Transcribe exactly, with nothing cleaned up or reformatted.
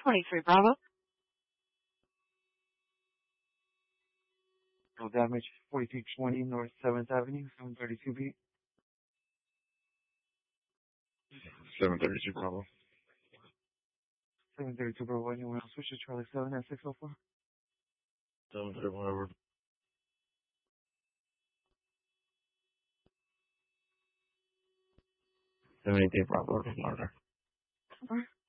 twenty-three Bravo. No damage. forty-two twenty North seventh Avenue, seven thirty-two beat. seven thirty-two Bravo. seven thirty-two Bravo. Anyone else switch to Charlie seven at six oh four? seven thirty-one over. seven eighty-eight Bravo. Order. Alright.